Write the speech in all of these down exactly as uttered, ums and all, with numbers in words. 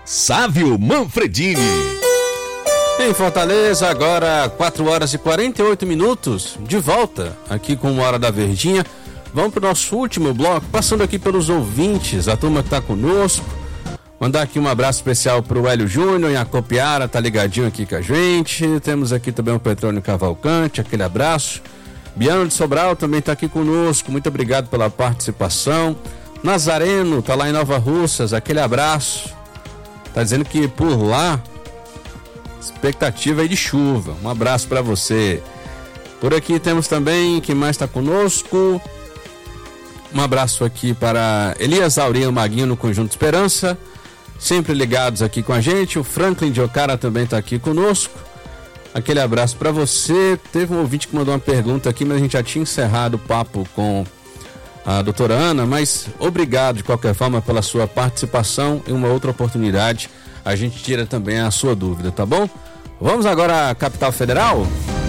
Sávio Manfredini. Em Fortaleza, agora quatro horas e quarenta e oito minutos, de volta aqui com uma Hora da Verdinha. Vamos para o nosso último bloco, passando aqui pelos ouvintes, a turma que está conosco. Mandar aqui um abraço especial para o Hélio Júnior em Acopiara, tá ligadinho aqui com a gente. Temos aqui também o Petrônio Cavalcante, aquele abraço. Biano de Sobral também está aqui conosco, muito obrigado pela participação. Nazareno tá lá em Nova Russas, aquele abraço. Tá dizendo que por lá expectativa aí de chuva. Um abraço para você. Por aqui temos também quem mais está conosco. Um abraço aqui para Elias Aurino Maguinho no Conjunto Esperança, sempre ligados aqui com a gente. O Franklin de Ocara também está aqui conosco. Aquele abraço para você. Teve um ouvinte que mandou uma pergunta aqui, mas a gente já tinha encerrado o papo com a doutora Ana, mas obrigado de qualquer forma pela sua participação. Em uma outra oportunidade a gente tira também a sua dúvida, tá bom? Vamos agora à capital federal?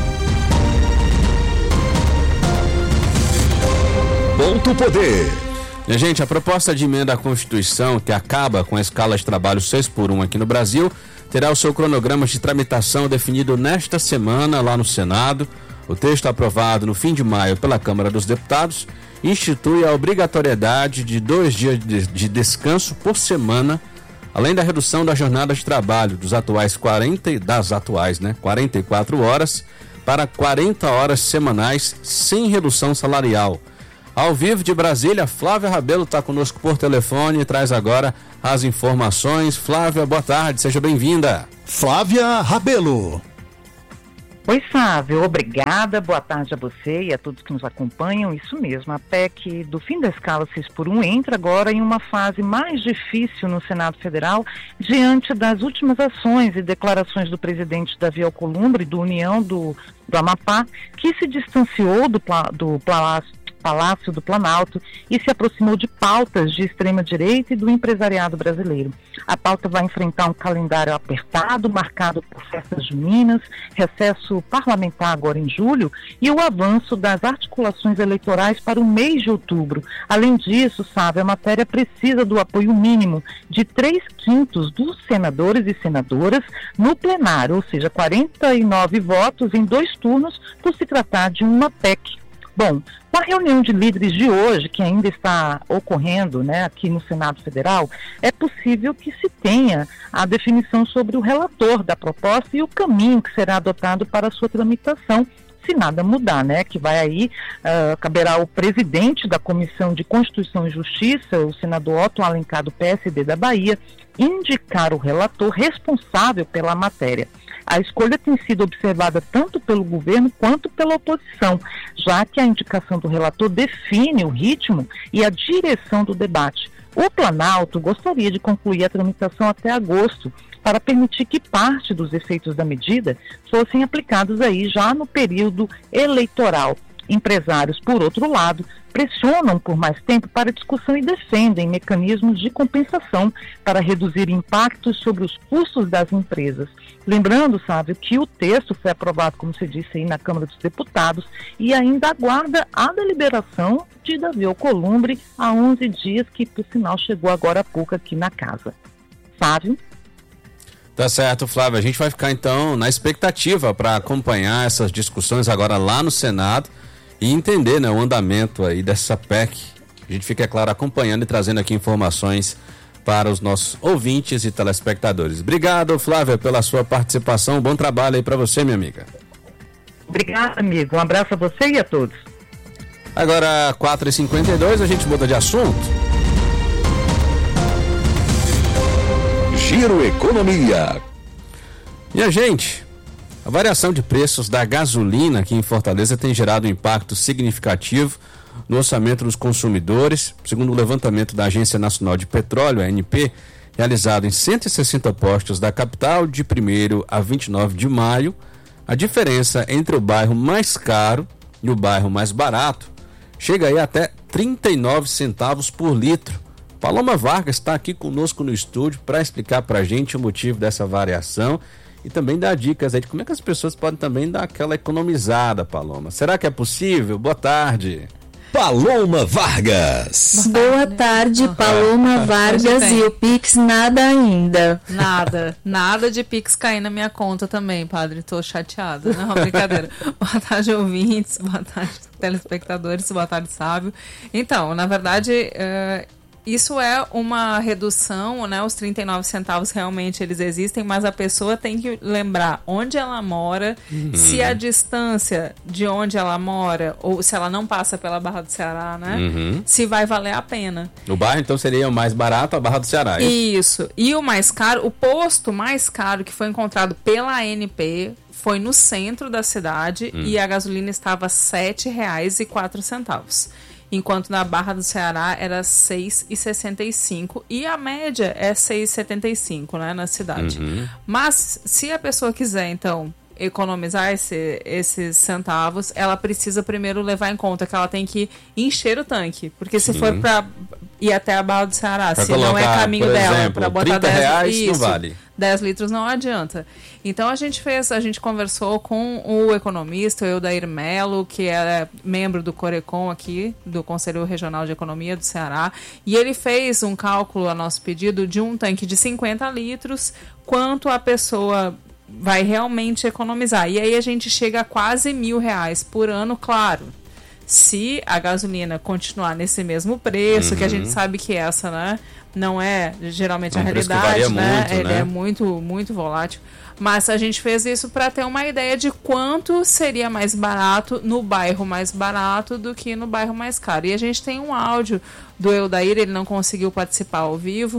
Ponto Poder. Minha gente, a proposta de emenda à Constituição que acaba com a escala de trabalho seis por um aqui no Brasil terá o seu cronograma de tramitação definido nesta semana lá no Senado. O texto aprovado no fim de maio pela Câmara dos Deputados institui a obrigatoriedade de dois dias de, de descanso por semana, além da redução da jornada de trabalho dos atuais quarenta, das atuais, né, quarenta e quatro horas para quarenta horas semanais sem redução salarial. Ao vivo de Brasília, Flávia Rabelo está conosco por telefone e traz agora as informações. Flávia, boa tarde, seja bem-vinda. Flávia Rabelo. Oi, Sávio, obrigada, boa tarde a você e a todos que nos acompanham. Isso mesmo, a P E C do fim da escala seis por um entra agora em uma fase mais difícil no Senado Federal, diante das últimas ações e declarações do presidente Davi Alcolumbre, do União do, do Amapá, que se distanciou do, do Palácio Palácio do Planalto e se aproximou de pautas de extrema-direita e do empresariado brasileiro. A pauta vai enfrentar um calendário apertado, marcado por festas juninas, recesso parlamentar agora em julho e o avanço das articulações eleitorais para o mês de outubro. Além disso, sabe, a matéria precisa do apoio mínimo de três quintos dos senadores e senadoras no plenário, ou seja, quarenta e nove votos em dois turnos por se tratar de uma P E C. Bom, com a reunião de líderes de hoje, que ainda está ocorrendo, né, aqui no Senado Federal, é possível que se tenha a definição sobre o relator da proposta e o caminho que será adotado para a sua tramitação, se nada mudar, né, que vai aí, uh, caberá ao presidente da Comissão de Constituição e Justiça, o senador Otto Alencar do P S D da Bahia, indicar o relator responsável pela matéria. A escolha tem sido observada tanto pelo governo quanto pela oposição, já que a indicação do relator define o ritmo e a direção do debate. O Planalto gostaria de concluir a tramitação até agosto, para permitir que parte dos efeitos da medida fossem aplicados aí já no período eleitoral. Empresários, por outro lado, pressionam por mais tempo para discussão e defendem mecanismos de compensação para reduzir impactos sobre os custos das empresas. Lembrando, sabe, que o texto foi aprovado, como você disse, aí na Câmara dos Deputados e ainda aguarda a deliberação de Davi Alcolumbre há onze dias, que por sinal chegou agora há pouco aqui na casa. Sávio? Tá certo, Flávia. A gente vai ficar então na expectativa para acompanhar essas discussões agora lá no Senado e entender, né, o andamento aí dessa P E C. A gente fica, é claro, acompanhando e trazendo aqui informações para os nossos ouvintes e telespectadores. Obrigado, Flávia, pela sua participação. Bom trabalho aí para você, minha amiga. Obrigada, amigo. Um abraço a você e a todos. Agora, quatro e cinquenta e dois, a gente muda de assunto. Giro Economia. Minha gente, a variação de preços da gasolina aqui em Fortaleza tem gerado um impacto significativo no orçamento dos consumidores. Segundo o levantamento da Agência Nacional de Petróleo, A N P, realizado em cento e sessenta postos da capital de primeiro a vinte e nove de maio, a diferença entre o bairro mais caro e o bairro mais barato chega aí até trinta e nove centavos por litro. Paloma Vargas está aqui conosco no estúdio para explicar para a gente o motivo dessa variação e também dar dicas aí de como é que as pessoas podem também dar aquela economizada, Paloma. Será que é possível? Boa tarde. Paloma Vargas. Boa tarde, Paloma Vargas. E o Pix nada ainda. Nada, nada de Pix cair na minha conta também, padre. Tô chateada, não, brincadeira. Boa tarde, ouvintes, boa tarde, telespectadores, boa tarde, Sábio. Então, na verdade, uh, isso é uma redução, né? Os trinta e nove centavos realmente eles existem, mas a pessoa tem que lembrar onde ela mora, uhum. se a distância de onde ela mora, ou se ela não passa pela Barra do Ceará, né? Uhum. Se vai valer a pena. O bairro, então, seria o mais barato, a Barra do Ceará. É isso? Isso. E o mais caro, o posto mais caro que foi encontrado pela A N P foi no centro da cidade uhum. e a gasolina estava sete reais e quatro centavos. Enquanto na Barra do Ceará era seis reais e sessenta e cinco centavos e a média é seis reais e setenta e cinco centavos, né, na cidade. Uhum. Mas se a pessoa quiser, então, economizar esse, esses centavos, ela precisa primeiro levar em conta que ela tem que encher o tanque. Porque se Sim. for para ir até a Barra do Ceará, pra se colocar, não é caminho dela, para botar dez reais, isso, não vale. dez litros não adianta. Então a gente fez, a gente conversou com o economista, o Eldair Melo, que é membro do Corecon aqui, do Conselho Regional de Economia do Ceará, e ele fez um cálculo a nosso pedido de um tanque de cinquenta litros, quanto a pessoa vai realmente economizar. E aí a gente chega a quase mil reais por ano, claro. Se a gasolina continuar nesse mesmo preço, uhum. que a gente sabe que essa, né, não é geralmente é um a realidade, né? Muito, Ele né? é muito, muito volátil. Mas a gente fez isso para ter uma ideia de quanto seria mais barato no bairro mais barato do que no bairro mais caro. E a gente tem um áudio do Eldair, ele não conseguiu participar ao vivo.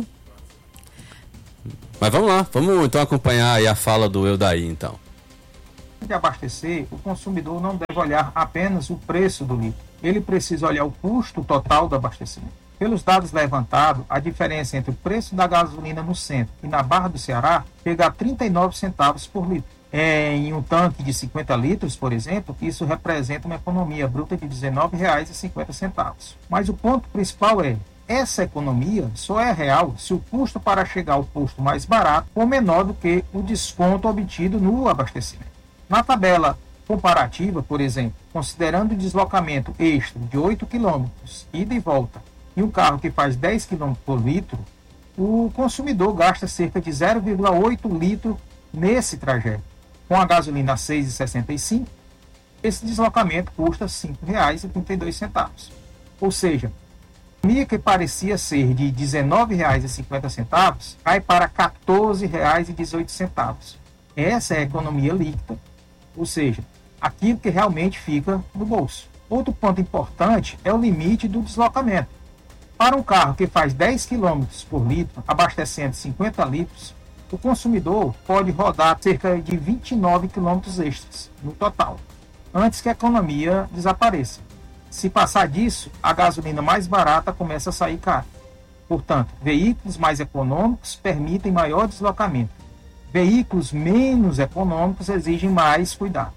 Mas vamos lá, vamos então acompanhar aí a fala do Eldair, então. De abastecer, o consumidor não deve olhar apenas o preço do litro. Ele precisa olhar o custo total do abastecimento. Pelos dados levantados, a diferença entre o preço da gasolina no centro e na Barra do Ceará chega a trinta e nove centavos por litro. Em um tanque de cinquenta litros, por exemplo, isso representa uma economia bruta de dezenove reais e cinquenta centavos. Mas o ponto principal é, essa economia só é real se o custo para chegar ao posto mais barato for menor do que o desconto obtido no abastecimento. Na tabela comparativa, por exemplo, considerando o deslocamento extra de oito quilômetros, ida e volta, e um carro que faz dez quilômetros por litro, o consumidor gasta cerca de zero vírgula oito litros nesse trajeto. Com a gasolina a seis reais e sessenta e cinco centavos, esse deslocamento custa cinco reais e trinta e dois centavos. Ou seja, a economia que parecia ser de dezenove reais e cinquenta centavos cai para quatorze reais e dezoito centavos. Essa é a economia líquida, ou seja, aquilo que realmente fica no bolso. Outro ponto importante é o limite do deslocamento. Para um carro que faz dez quilômetros por litro, abastecendo cinquenta litros, o consumidor pode rodar cerca de vinte e nove quilômetros extras no total, antes que a economia desapareça. Se passar disso, a gasolina mais barata começa a sair cara. Portanto, veículos mais econômicos permitem maior deslocamento. Veículos menos econômicos exigem mais cuidado.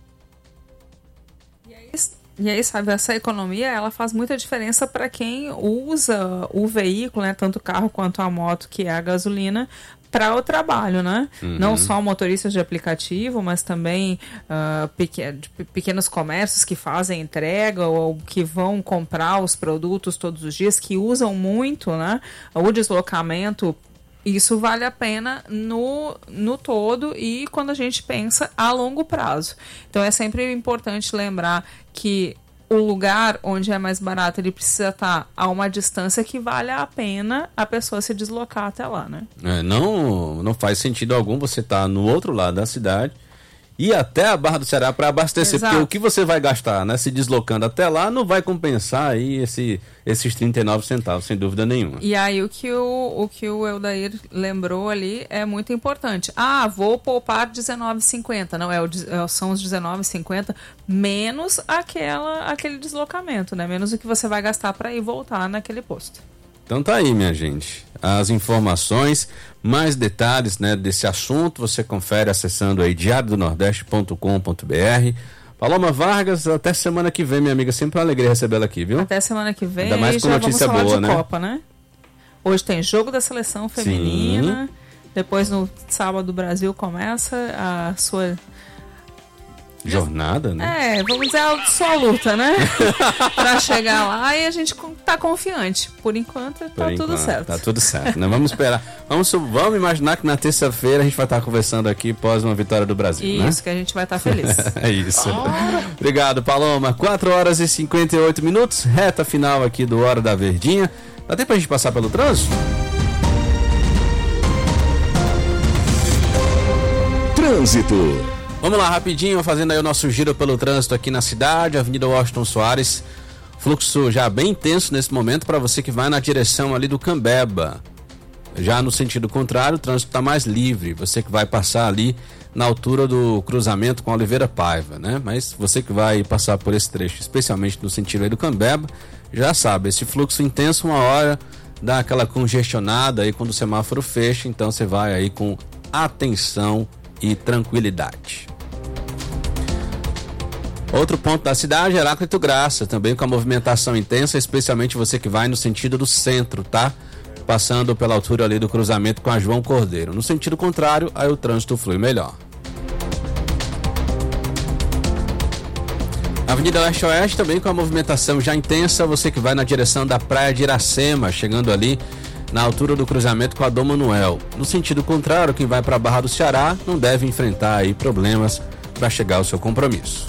E aí, e aí, sabe, essa economia, ela faz muita diferença para quem usa o veículo, né, tanto o carro quanto a moto, que é a gasolina, para o trabalho, né? Uhum. Não só motoristas de aplicativo, mas também uh, pequ- pequenos comércios que fazem entrega ou que vão comprar os produtos todos os dias, que usam muito, né, o deslocamento. Isso vale a pena no, no todo e quando a gente pensa a longo prazo. Então é sempre importante lembrar que o lugar onde é mais barato, ele precisa estar a uma distância que vale a pena a pessoa se deslocar até lá, né? É, não, não faz sentido algum você estar no outro lado da cidade e até a Barra do Ceará para abastecer, Exato. Porque o que você vai gastar, né, se deslocando até lá, não vai compensar aí esse, esses trinta e nove centavos, sem dúvida nenhuma. E aí o que o, o que o Eldair lembrou ali é muito importante. Ah, vou poupar dezenove reais e cinquenta centavos. Não, é o, são os dezenove reais e cinquenta centavos menos aquela, aquele deslocamento, né? Menos o que você vai gastar para ir voltar naquele posto. Então tá aí, minha gente, as informações, mais detalhes, né, desse assunto você confere acessando aí diário do nordeste ponto com ponto b r. Paloma Vargas, até semana que vem, minha amiga, sempre uma alegria recebê-la aqui, viu? Até semana que vem. Ainda mais com já notícia vamos falar boa, de né? Copa, né? Hoje tem jogo da seleção feminina. Sim. Depois no sábado o Brasil começa a sua jornada, né? É, vamos dizer, só a luta, né? Pra chegar lá e a gente tá confiante. Por enquanto, tá Por tudo enquanto, certo. Tá tudo certo, né? Vamos esperar. Vamos, vamos imaginar que na terça-feira a gente vai estar conversando aqui pós uma vitória do Brasil, Isso, né? que a gente vai estar feliz. É isso. Obrigado, Paloma. quatro horas e cinquenta e oito minutos, reta final aqui do Hora da Verdinha. Dá tempo pra gente passar pelo trânsito? Trânsito. Vamos lá, rapidinho, fazendo aí o nosso giro pelo trânsito aqui na cidade, Avenida Washington Soares, fluxo já bem intenso nesse momento para você que vai na direção ali do Cambeba. Já no sentido contrário, o trânsito está mais livre, você que vai passar ali na altura do cruzamento com Oliveira Paiva, né? Mas você que vai passar por esse trecho, especialmente no sentido aí do Cambeba, já sabe, esse fluxo intenso uma hora dá aquela congestionada aí quando o semáforo fecha, então você vai aí com atenção e tranquilidade. Outro ponto da cidade, Heráclito Graça, também com a movimentação intensa, especialmente você que vai no sentido do centro, tá? Passando pela altura ali do cruzamento com a João Cordeiro. No sentido contrário, aí o trânsito flui melhor. Avenida Leste-Oeste também com a movimentação já intensa, você que vai na direção da Praia de Iracema, chegando ali na altura do cruzamento com a Dom Manuel. No sentido contrário, quem vai para a Barra do Ceará não deve enfrentar aí problemas para chegar ao seu compromisso.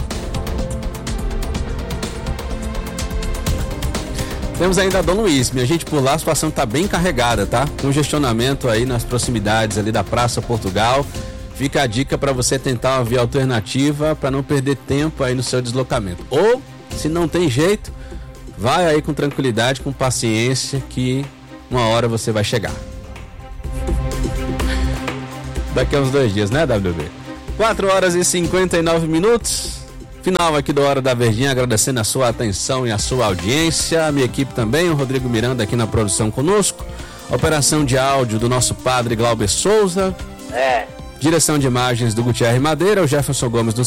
Temos ainda a Dom Luiz, minha gente, por lá a situação está bem carregada, tá? Congestionamento aí nas proximidades ali da Praça Portugal. Fica a dica para você tentar uma via alternativa para não perder tempo aí no seu deslocamento. Ou, se não tem jeito, vai aí com tranquilidade, com paciência, que uma hora você vai chegar. Daqui a uns dois dias, né, W B? quatro horas e cinquenta e nove minutos. Final aqui do Hora da Verdinha, agradecendo a sua atenção e a sua audiência. A minha equipe também, o Rodrigo Miranda aqui na produção conosco. Operação de áudio do nosso padre Glauber Souza. É. Direção de imagens do Gutierre Madeira, o Jefferson Gomes do